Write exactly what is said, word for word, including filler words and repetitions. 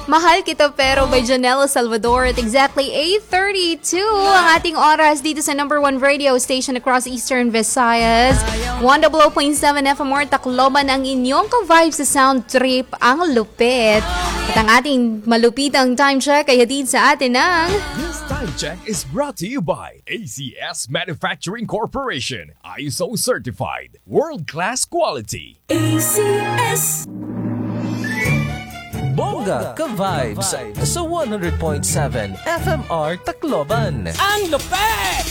Mahal Kita Pero by Janelle Salvador at exactly eight thirty-two ang ating oras dito sa number one radio station across Eastern Visayas. one oh oh point seven F M or Tacloban ang inyong ka-vibe sa sound trip, ang lupit. At ang ating malupitang time check ay hatid sa atin ng... This time check is brought to you by A C S Manufacturing Corporation. I S O certified. World-class quality. A C S Bongga ka-vibes sa one hundred point seven F M R Tacloban. Ang lupit!